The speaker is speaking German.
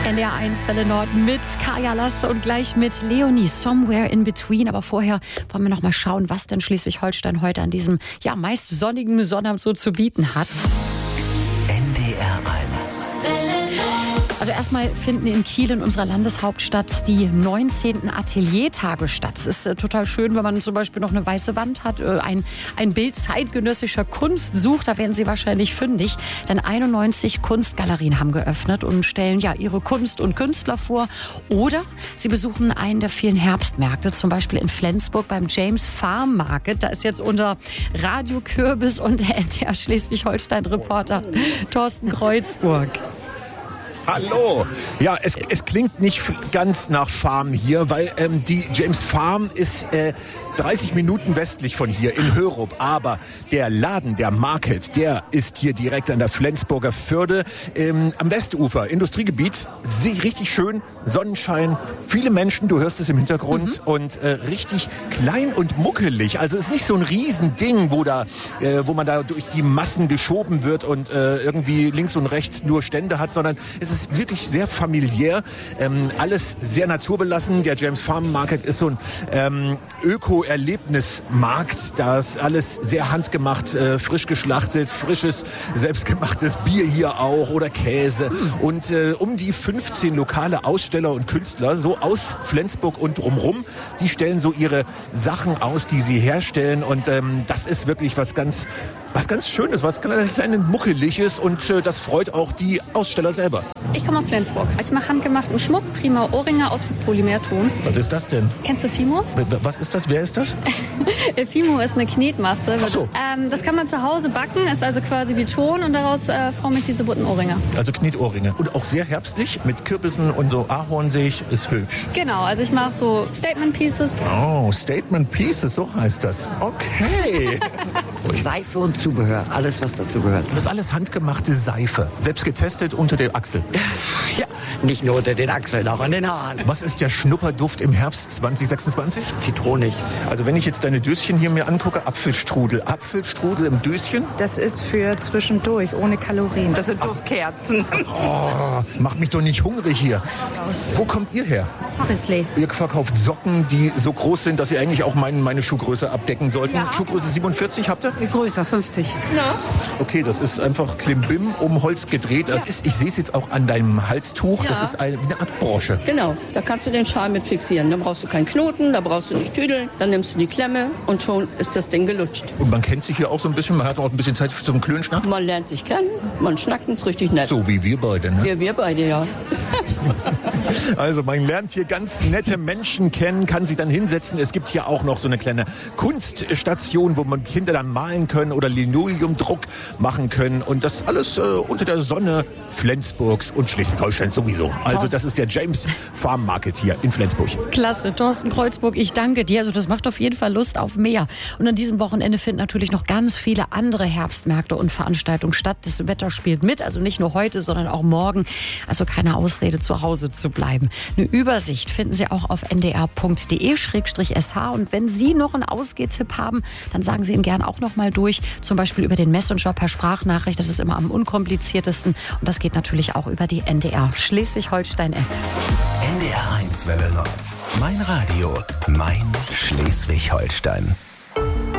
NDR1 Welle Nord mit Kaya Lass und gleich mit Leonie, Somewhere in Between. Aber vorher wollen wir noch mal schauen, was denn Schleswig-Holstein heute an diesem meist sonnigen Sonnabend so zu bieten hat. NDR1 Also erstmal finden in Kiel, in unserer Landeshauptstadt, die 19. Ateliertage statt. Es ist total schön, wenn man zum Beispiel noch eine weiße Wand hat, ein Bild zeitgenössischer Kunst sucht, da werden Sie wahrscheinlich fündig. Denn 91 Kunstgalerien haben geöffnet und stellen ihre Kunst und Künstler vor. Oder Sie besuchen einen der vielen Herbstmärkte, zum Beispiel in Flensburg beim James Farm Market. Da ist jetzt unser Radio Kürbis und der NDR Schleswig-Holstein-Reporter Thorsten Kreuzburg. Hallo! Ja, es klingt nicht ganz nach Farm hier, weil die James Farm ist 30 Minuten westlich von hier in Hörup. Aber der Laden, der Market, der ist hier direkt an der Flensburger Förde am Westufer, Industriegebiet. Richtig schön, Sonnenschein, viele Menschen, du hörst es im Hintergrund und richtig klein und muckelig. Also es ist nicht so ein Riesending, wo man da durch die Massen geschoben wird und irgendwie links und rechts nur Stände hat, sondern es ist wirklich sehr familiär, alles sehr naturbelassen. Der James Farm Market ist so ein Öko-Erlebnismarkt. Da ist alles sehr handgemacht, frisch geschlachtet, frisches, selbstgemachtes Bier hier auch oder Käse. Und um die 15 lokale Aussteller und Künstler, so aus Flensburg und drumherum, die stellen so ihre Sachen aus, die sie herstellen. Und das ist wirklich was ganz Schönes, was klein und Muckeliges. Und das freut auch die Aussteller selber. Ich komme aus Flensburg. Ich mache handgemachten Schmuck, prima Ohrringe aus Polymerton. Was ist das denn? Kennst du Fimo? Was ist das? Wer ist das? Fimo ist eine Knetmasse. Ach so. Das kann man zu Hause backen, ist also quasi wie Ton und daraus forme ich diese bunten Ohrringe. Also Knetohrringe. Und auch sehr herbstlich mit Kürbissen und so Ahorn sehe ich, ist hübsch. Genau, also ich mache so Statement Pieces. Oh, Statement Pieces, so heißt das. Okay. Seife und Zubehör, alles was dazu gehört. Das ist alles handgemachte Seife, selbst getestet unter der Achsel. Ja, nicht nur unter den Achseln, auch an den Haaren. Was ist der Schnupperduft im Herbst 2026? Zitronig. Also wenn ich jetzt deine Döschen hier mir angucke, Apfelstrudel. Apfelstrudel im Döschen? Das ist für zwischendurch, ohne Kalorien. Das sind Duftkerzen. Oh, macht mich doch nicht hungrig hier. Wo kommt ihr her? Risley. Ihr verkauft Socken, die so groß sind, dass sie eigentlich auch meine Schuhgröße abdecken sollten. Ja. Schuhgröße 47 habt ihr? Größer, 50. Ja. Okay, das ist einfach Klimbim um Holz gedreht. Ja. Ich sehe es jetzt auch an deinem Halstuch. Ja. Das ist eine Art Brosche. Genau, da kannst du den Schal mit fixieren. Da brauchst du keinen Knoten, da brauchst du nicht tüdeln. Dann nimmst du die Klemme und schon ist das Ding gelutscht. Und man kennt sich hier auch so ein bisschen, man hat auch ein bisschen Zeit zum Klönschnack. Man lernt sich kennen, man schnackt uns richtig nett. So wie wir beide, ne? Ja, wir beide, ja. Also man lernt hier ganz nette Menschen kennen, kann sich dann hinsetzen. Es gibt hier auch noch so eine kleine Kunststation, wo man Kinder dann malen können oder Linoleumdruck machen können. Und das alles unter der Sonne Flensburgs und Schleswig-Holstein sowieso. Also das ist der James Farm Market hier in Flensburg. Klasse, Thorsten Kreuzburg, ich danke dir. Also das macht auf jeden Fall Lust auf mehr. Und an diesem Wochenende finden natürlich noch ganz viele andere Herbstmärkte und Veranstaltungen statt. Das Wetter spielt mit, also nicht nur heute, sondern auch morgen. Also keine Ausrede, zu Hause zu bleiben. Eine Übersicht finden Sie auch auf ndr.de/sh. Und wenn Sie noch einen Ausgehtipp haben, dann sagen Sie ihn gern auch noch mal durch. Zum Beispiel über den Messenger per Sprachnachricht. Das ist immer am unkompliziertesten. Und das geht natürlich auch über die NDR Schleswig-Holstein-App. NDR1 Welle Nord. Mein Radio, mein Schleswig-Holstein.